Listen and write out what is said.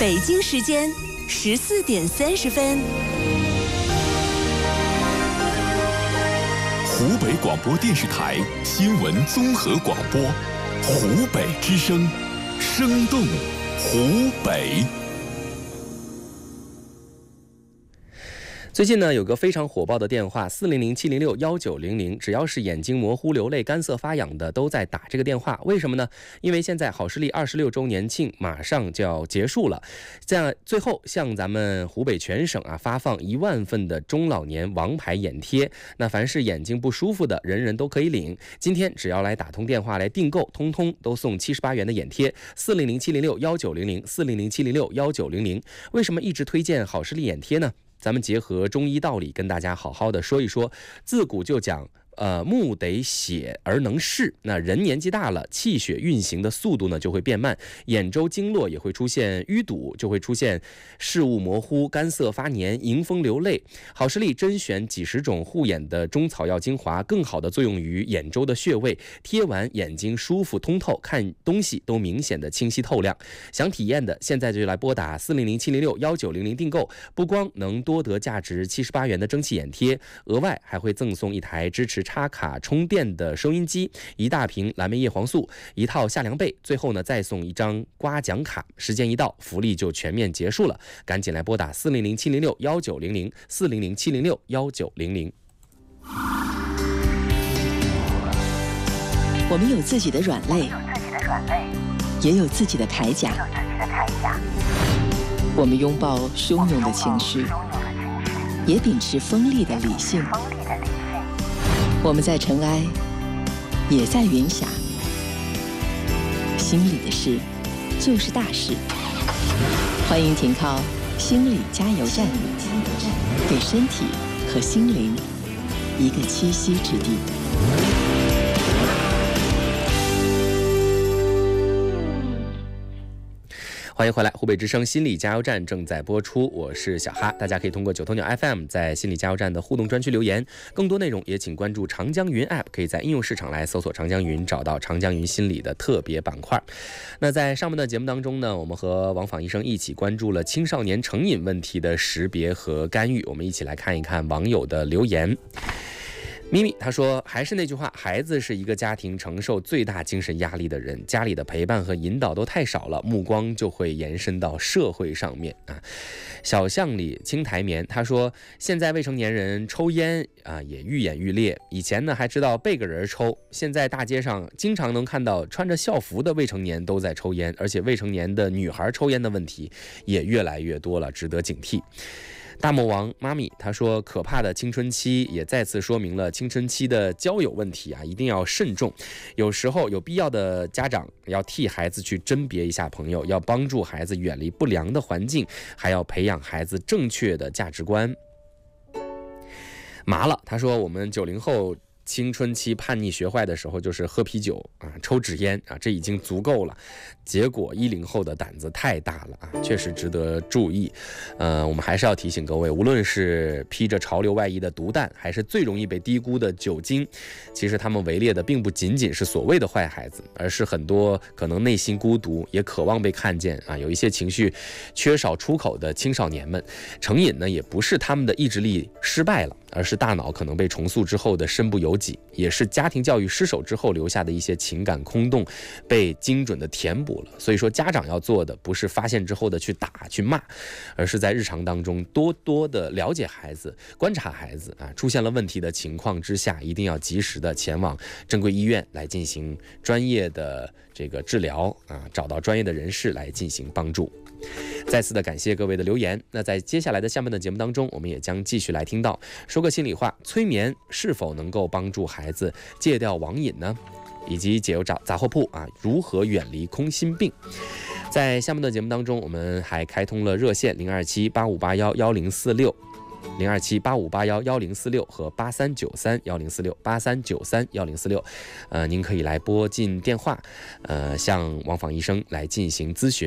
北京时间14:30。 湖北广播电视台新闻综合广播，湖北之声，生动湖北。 最近呢，有个非常火爆的电话400-706-1900，只要是眼睛模糊、流泪、干涩、发痒的，都在打这个电话。为什么呢？因为现在好视力26周年庆马上就要结束了，在最后向咱们湖北全省发放1万份的中老年王牌眼贴。那凡是眼睛不舒服的，人人都可以领。今天只要来打通电话来订购，通通都送78元的眼贴。400-706-1900，400-706-1900。为什么一直推荐好视力眼贴呢？咱们结合中医道理跟大家好好的说一说。自古就讲目得血而能视，那人年纪大了，气血运行的速度呢就会变慢，眼周经络也会出现淤堵，就会出现视物模糊、干涩发黏、迎风流泪。好视力甄选几十种护眼的中草药精华，更好的作用于眼周的穴位，贴完眼睛舒服通透，看东西都明显的清晰透亮。想体验的，现在就来拨打400-706-1900订购，不光能多得价值78元的蒸汽眼贴，额外还会赠送一台支持插卡充电的收音机，1大瓶蓝莓叶黄素，1套夏凉被，最后呢再送1张刮奖卡。时间一到，福利就全面结束了，赶紧来拨打400-706-1900 400-706-1900。 我们有自己的软肋，也有自己的铠甲。我们拥抱汹涌的情绪，也秉持锋利的理性。我们在尘埃，也在云霞。心里的事，就是大事。欢迎停靠心理加油站，给身体和心灵一个栖息之地。 欢迎回来，湖北之声心理加油站正在播出，我是小哈。大家可以通过九头鸟 FM 在心理加油站的互动专区留言，更多内容也请关注长江云 App， 可以在应用市场来搜索长江云，找到长江云心理的特别板块。那在上面的节目当中呢，我们和王访医生一起关注了青少年成瘾问题的识别和干预，我们一起来看一看网友的留言。咪咪他说，还是那句话，孩子是一个家庭承受最大精神压力的人，家里的陪伴和引导都太少了，目光就会延伸到社会上面小巷里青苔棉他说，现在未成年人抽烟也愈演愈烈，以前呢还知道背个人抽，现在大街上经常能看到穿着校服的未成年都在抽烟，而且未成年的女孩抽烟的问题也越来越多了，值得警惕。大魔王妈咪他说，可怕的青春期也再次说明了青春期的交友问题一定要慎重，有时候有必要的家长要替孩子去甄别一下朋友，要帮助孩子远离不良的环境，还要培养孩子正确的价值观。麻了他说，我们90后青春期叛逆学坏的时候就是喝啤酒抽纸烟这已经足够了，结果10后的胆子太大了确实值得注意。我们还是要提醒各位，无论是披着潮流外衣的毒弹，还是最容易被低估的酒精，其实他们围猎的并不仅仅是所谓的坏孩子，而是很多可能内心孤独，也渴望被看见有一些情绪缺少出口的青少年们。成瘾呢，也不是他们的意志力失败了，而是大脑可能被重塑之后的身不由己，也是家庭教育失守之后留下的一些情感空洞被精准的填补了。所以说家长要做的不是发现之后的去打去骂，而是在日常当中多多的了解孩子，观察孩子出现了问题的情况之下，一定要及时的前往正规医院来进行专业的这个治疗找到专业的人士来进行帮助。再次的感谢各位的留言。那在接下来的下面的节目当中，我们也将继续来听到，说个心里话，催眠是否能够帮助孩子戒掉网瘾呢？以及解忧杂货铺如何远离空心病？在下面的节目当中，我们还开通了热线02785811046。02785811046和8393104683931046，您可以来拨进电话，向王访医生来进行咨询。